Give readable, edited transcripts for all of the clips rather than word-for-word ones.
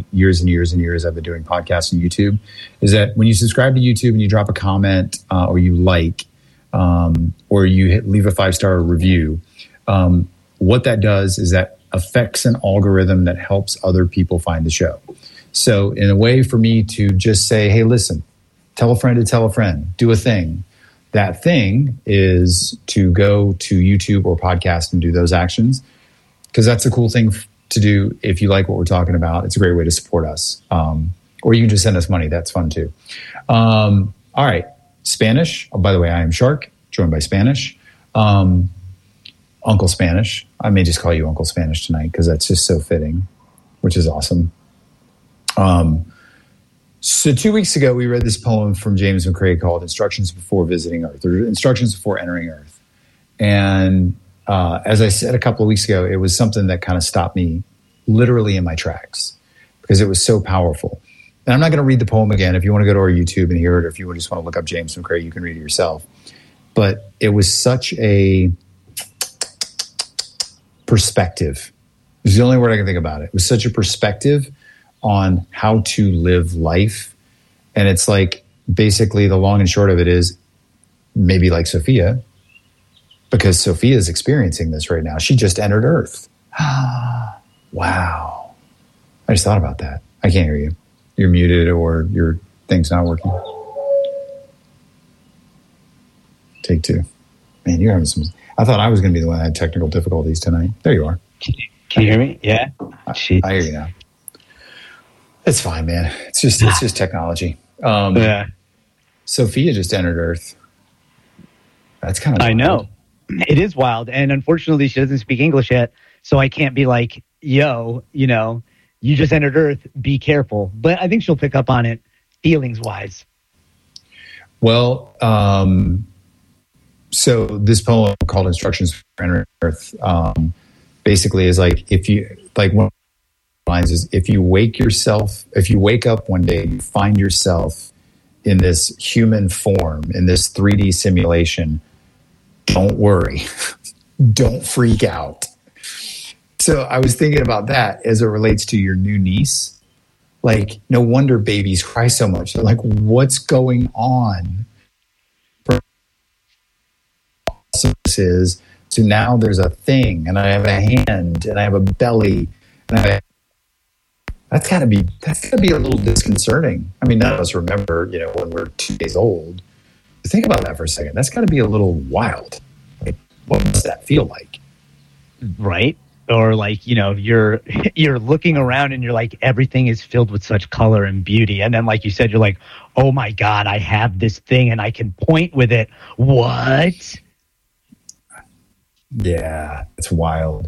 the years and years and years I've been doing podcasts and YouTube, is that when you subscribe to YouTube and you drop a comment or you like, or you leave a 5-star review, what that does is that affects an algorithm that helps other people find the show. So in a way for me to just say, hey, listen, tell a friend to tell a friend, do a thing. That thing is to go to YouTube or podcast and do those actions, because that's a cool thing to do. If you like what we're talking about, it's a great way to support us. Or you can just send us money. That's fun too. All right. Spanish. Oh, by the way, I am Shark, joined by Spanish. Uncle Spanish. I may just call you Uncle Spanish tonight because that's just so fitting, which is awesome. So 2 weeks ago, we read this poem from James McCrae called Instructions Before Visiting Earth, or Instructions Before Entering Earth. And as I said a couple of weeks ago, it was something that kind of stopped me literally in my tracks because it was so powerful. And I'm not going to read the poem again. If you want to go to our YouTube and hear it, or if you just want to look up James McCrae, you can read it yourself. But it was such a perspective. It's the only word I can think about it. It was such a perspective on how to live life. And it's like, basically the long and short of it is maybe like Sophia, because Sophia is experiencing this right now. She just entered Earth. Wow. I just thought about that. I can't hear you. You're muted or your thing's not working. Take two. Man, you're having some... I thought I was going to be the one that had technical difficulties tonight. There you are. Can you hear me? Yeah. I hear you now. It's fine, man. It's just technology. Yeah. Sophia just entered Earth. That's kind of wild. I know. It is wild. And unfortunately, she doesn't speak English yet. So I can't be like, yo, you just entered Earth. Be careful. But I think she'll pick up on it feelings-wise. Well, so this poem called Instructions for Entering Earth basically is like, if you, like one of the lines is, if you wake up one day, you find yourself in this human form, in this 3D simulation, don't worry. Don't freak out. So I was thinking about that as it relates to your new niece. Like, no wonder babies cry so much. They're like, what's going on? Is so now there's a thing, and I have a hand, and I have a belly, and that's got to be a little disconcerting. I mean, none of us remember, when we're 2 days old. Think about that for a second. That's got to be a little wild. Like, what does that feel like? Right? Or like, you're looking around and you're like, everything is filled with such color and beauty. And then, like you said, you're like, oh my God, I have this thing and I can point with it. What? Yeah, it's wild.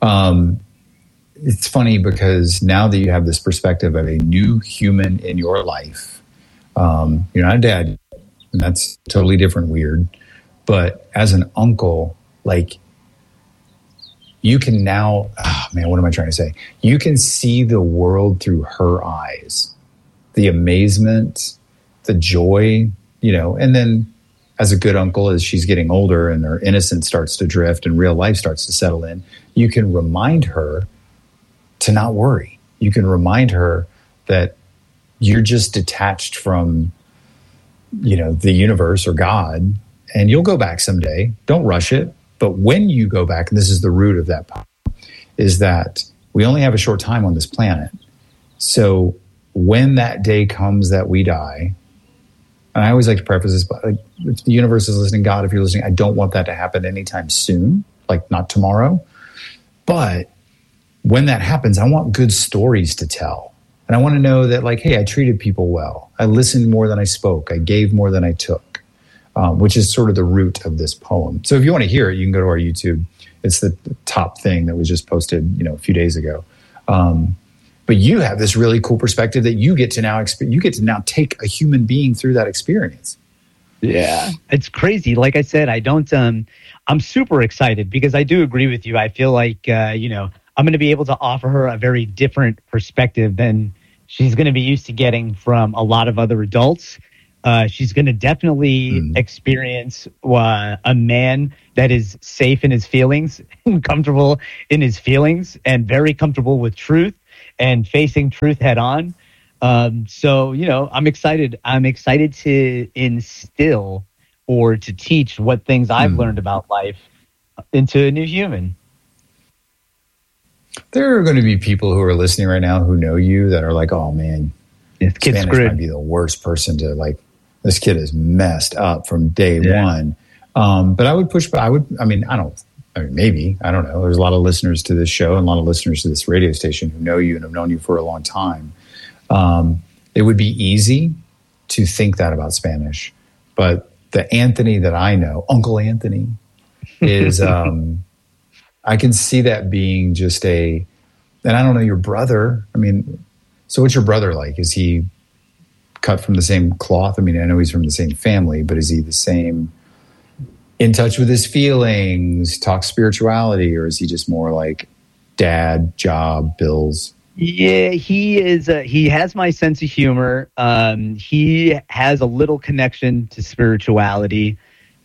It's funny because now that you have this perspective of a new human in your life, you're not a dad, and that's totally different, weird. But as an uncle, like, you can now, what am I trying to say? You can see the world through her eyes, the amazement, the joy, and then as a good uncle, as she's getting older and her innocence starts to drift and real life starts to settle in, you can remind her to not worry. You can remind her that you're just detached from, the universe or God, and you'll go back someday. Don't rush it. But when you go back, and this is the root of that poem, is that we only have a short time on this planet. So when that day comes that we die, and I always like to preface this, but if the universe is listening, God, if you're listening, I don't want that to happen anytime soon, like not tomorrow. But when that happens, I want good stories to tell. And I want to know that, like, hey, I treated people well. I listened more than I spoke. I gave more than I took, which is sort of the root of this poem. So if you want to hear it, you can go to our YouTube. It's the top thing that was just posted, a few days ago. But you have this really cool perspective that you get to now take a human being through that experience. Yeah, it's crazy. Like I said, I'm super excited because I do agree with you. I feel like, I'm going to be able to offer her a very different perspective than she's going to be used to getting from a lot of other adults. She's going to definitely experience a man that is safe in his feelings, comfortable in his feelings, and very comfortable with truth. and facing truth head on. So, I'm excited. I'm excited to instill or to teach what things I've learned about life into a new human. There are going to be people who are listening right now who know you that are like, oh man, this kid's Spanish screwed. might be the worst person to like, this kid is messed up from day one. But I would push back. Maybe, I don't know. There's a lot of listeners to this show and a lot of listeners to this radio station who know you and have known you for a long time. It would be easy to think that about Spanish, but the Anthony that I know, Uncle Anthony, is, I can see that being just and I don't know your brother. I mean, so what's your brother like? Is he cut from the same cloth? I mean, I know he's from the same family, but is he the same, in touch with his feelings, talk spirituality, or is he just more like dad, job, bills? Yeah, he is. He has my sense of humor. He has a little connection to spirituality,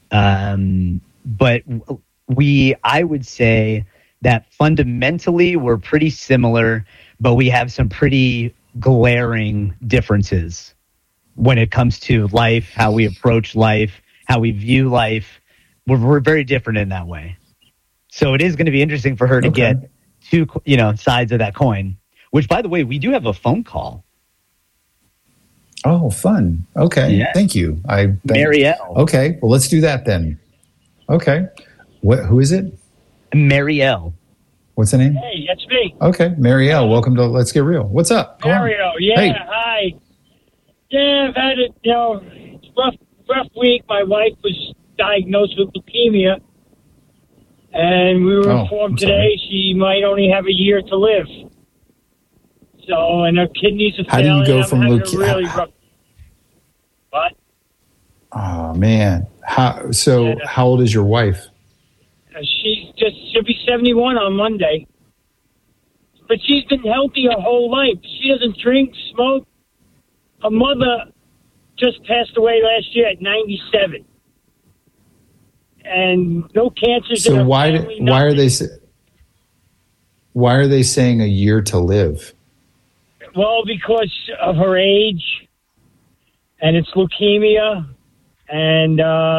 but I would say that fundamentally we're pretty similar, but we have some pretty glaring differences when it comes to life, how we approach life, how we view life. We're very different in that way. So it is going to be interesting for her to get two, sides of that coin. Which, by the way, we do have a phone call. Oh, fun. Okay. Yeah. Thank you. Marielle. Okay. Well, let's do that then. Okay. Who is it? Marielle. What's the name? Hey, that's me. Okay. Marielle, welcome to Let's Get Real. What's up? Marielle, yeah. Hey. Hi. Yeah, I've had rough week. My wife was diagnosed with leukemia, and we were informed today she might only have a year to live. So, and her kidneys are failing. How do you go from leukemia? Really rough. What? Oh man! How old is your wife? She'll be 71 on Monday. But she's been healthy her whole life. She doesn't drink, smoke. Her mother just passed away last year at 97, and no cancers. So in her why are they saying a year to live? Well, because of her age, and it's leukemia, and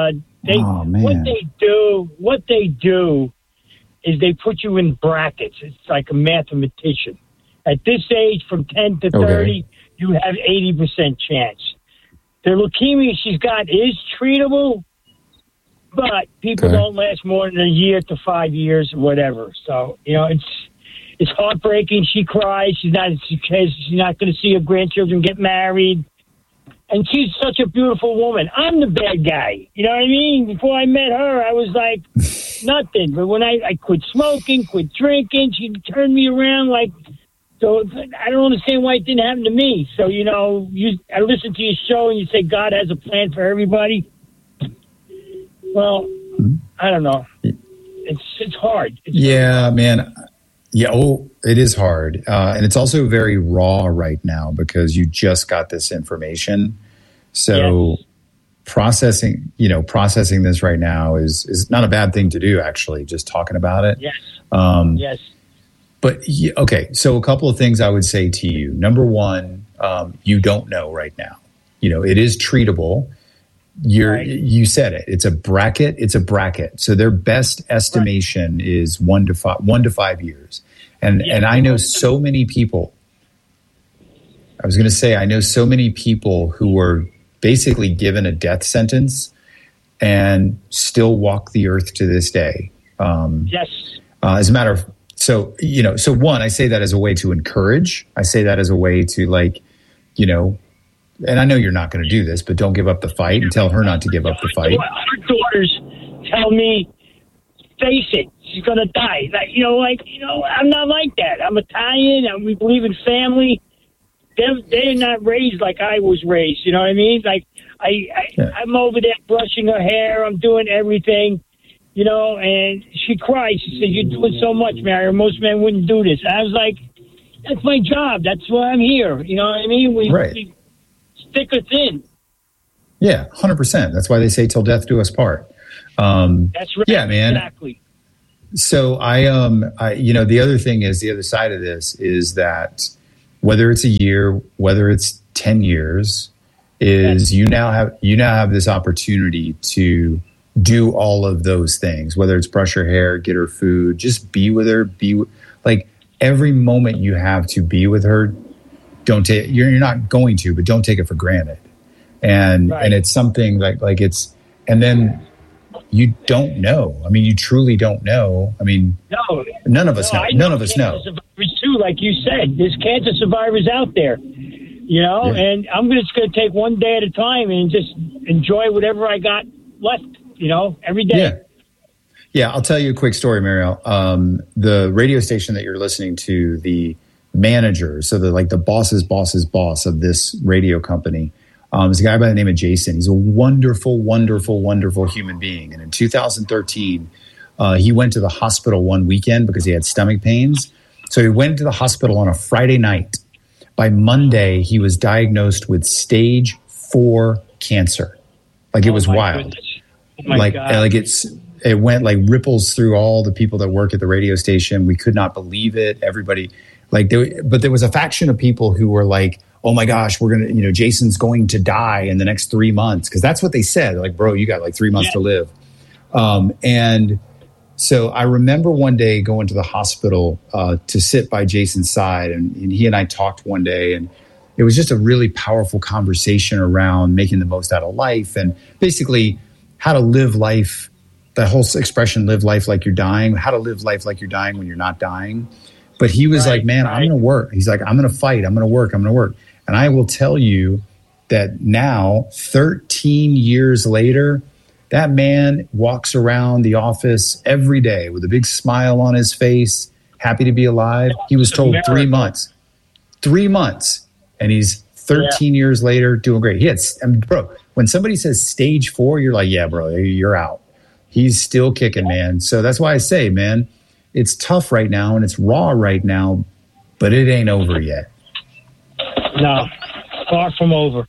what they do is they put you in brackets. It's like a mathematician. At this age, from 10 to 30, you have 80% chance. The leukemia she's got is treatable, but people don't last more than a year to 5 years or whatever. So, it's heartbreaking. She cries. She's not going to see her grandchildren get married. And she's such a beautiful woman. I'm the bad guy. You know what I mean? Before I met her, I was like nothing. But when I quit smoking, quit drinking, she turned me around so I don't understand why it didn't happen to me. So, I listen to your show and you say God has a plan for everybody. Well, I don't know. It's hard. Man. Yeah, it is hard. And it's also very raw right now because you just got this information. So processing this right now is not a bad thing to do, actually, just talking about it. Yes. Yes. But, so a couple of things I would say to you. Number one, you don't know right now. It is treatable. You said it. It's a bracket. So their best estimation is 1 to 5 years. And I know so many people. I was going to say, I know so many people who were basically given a death sentence and still walk the earth to this day. As a matter of, so one, I say that as a way to encourage. I say that as a way to and I know you're not going to do this, but don't give up the fight and tell her not to give up the fight. Her daughters tell me, face it, she's going to die. I'm not like that. I'm Italian, and we believe in family. They're not raised like I was raised. You know what I mean? I'm over there brushing her hair. I'm doing everything, and she cries. She said, "You're doing so much, Mario. Most men wouldn't do this." And I was like, "That's my job. That's why I'm here." You know what I mean? We thick or thin. Yeah, 100%. That's why they say till death do us part. That's right. Yeah, man. Exactly. So the other thing is, the other side of this is that whether it's a year, whether it's 10 years, is you now have this opportunity to do all of those things, whether it's brush her hair, get her food, just be with her, like every moment you have to be with her. Don't take, you're not going to, but don't take it for granted. And it's something like it's, and then you don't know. I mean, you truly don't know. I mean, none of us know. None of us know. Too, like you said, there's cancer survivors out there, and I'm just going to take one day at a time and just enjoy whatever I got left, every day. Yeah. I'll tell you a quick story, Mariel. The radio station that you're listening to, the manager, so the boss's boss of this radio company, is a guy by the name of Jason. He's a wonderful, wonderful, wonderful human being. And in 2013, he went to the hospital one weekend because he had stomach pains. So he went to the hospital on a Friday night. By Monday, he was diagnosed with stage 4 cancer. Like, it was wild. It went like ripples through all the people that work at the radio station. We could not believe it. Everybody, but there was a faction of people who were like, oh my gosh, we're going to, Jason's going to die in the next 3 months. Cause that's what they said. Like, bro, you got like 3 months to live. And so I remember one day going to the hospital to sit by Jason's side, and he and I talked one day, and it was just a really powerful conversation around making the most out of life and basically how to live life. That whole expression, live life like you're dying, how to live life like you're dying when you're not dying. But he was like, man, I'm going to work. He's like, I'm going to fight. I'm going to work. I'm going to work. And I will tell you that now, 13 years later, that man walks around the office every day with a big smile on his face, happy to be alive. He was told 3 months. 3 months. And he's 13 years later doing great. Bro, when somebody says stage 4, you're like, yeah, bro, you're out. He's still kicking, man. So that's why I say, man, it's tough right now and it's raw right now, but it ain't over yet. No, far from over.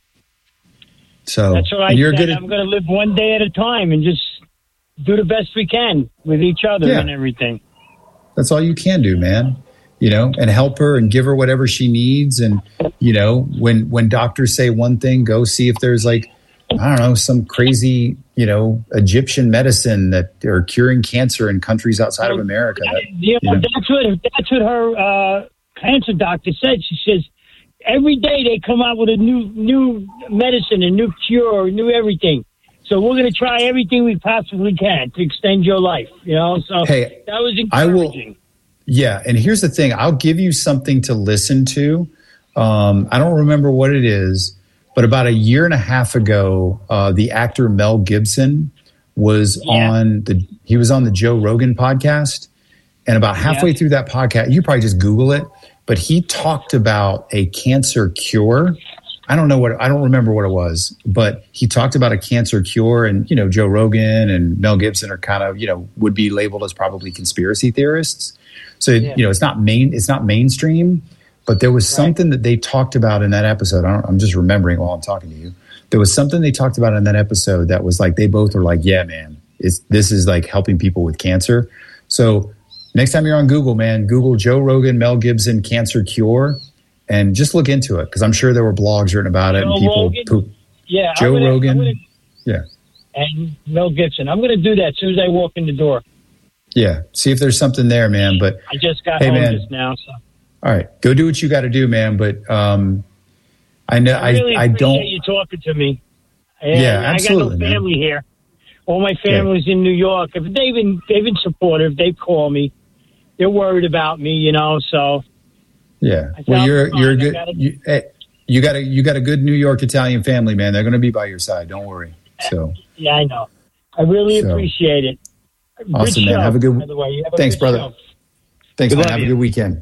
So that's what I said. I'm going to live one day at a time and just do the best we can with each other and everything. That's all you can do, man. And help her and give her whatever she needs. And, when doctors say one thing, go see if there's like, I don't know, some crazy, Egyptian medicine that are curing cancer in countries outside of America. That's what her cancer doctor said. She says every day they come out with a new medicine, a new cure, new everything. So we're going to try everything we possibly can to extend your life. So that was encouraging. And here's the thing: I'll give you something to listen to. I don't remember what it is. But about a year and a half ago, the actor Mel Gibson was on the Joe Rogan podcast. And about halfway through that podcast, you probably just Google it, but he talked about a cancer cure. I don't remember what it was, but he talked about a cancer cure. And, Joe Rogan and Mel Gibson are kind of, would be labeled as probably conspiracy theorists. So, it's not mainstream. But there was something that they talked about in that episode. I'm just remembering while I'm talking to you. There was something they talked about in that episode that was like, they both were like, yeah, man, this is like helping people with cancer. So next time you're on Google, man, Google Joe Rogan, Mel Gibson, cancer cure, and just look into it. Cause I'm sure there were blogs written about it. And people Joe Rogan. And Mel Gibson. I'm going to do that as soon as I walk in the door. Yeah. See if there's something there, man. But I just got home just now. So. All right, go do what you got to do, man. But I know I really appreciate you talking to me. And absolutely. I got no family here. All my family's in New York. They've been supportive. They call me. They're worried about me, So well, you're good. You got a good New York Italian family, man. They're going to be by your side. Don't worry. So I know. I really appreciate it. Awesome, good man. Show, have a good. By the way. Thanks, brother. Show. Thanks, man. Have a good weekend.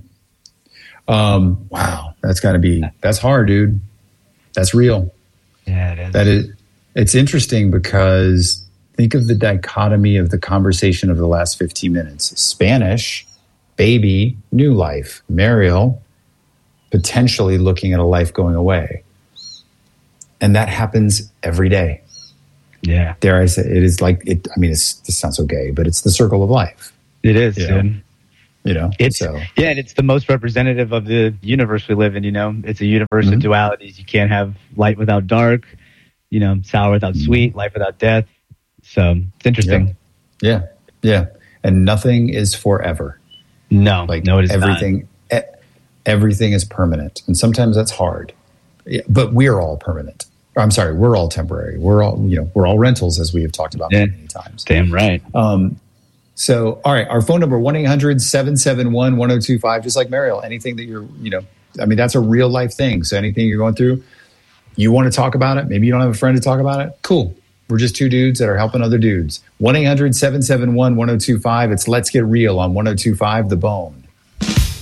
Wow, that's hard, dude. That's real. Yeah, it is. It's interesting because think of the dichotomy of the conversation of the last 15 minutes. Spanish, baby, new life. Mariel, potentially looking at a life going away. And that happens every day. Yeah. Dare I say, it is like, this sounds so gay, but it's the circle of life. It is, dude. and it's the most representative of the universe we live in. It's a universe of dualities. You can't have light without dark, sour without sweet, life without death. So it's interesting. Yeah. And nothing is forever. No, it is everything. Everything is permanent, and sometimes that's hard. But we're all permanent. I'm sorry, we're all temporary. We're all rentals, as we have talked about many times. Damn right. So, all right, our phone number, 1-800-771-1025, just like Mariel, anything that that's a real life thing. So anything you're going through, you want to talk about it. Maybe you don't have a friend to talk about it. Cool. We're just two dudes that are helping other dudes. 1-800-771-1025. It's Let's Get Real on 102.5 The Bone.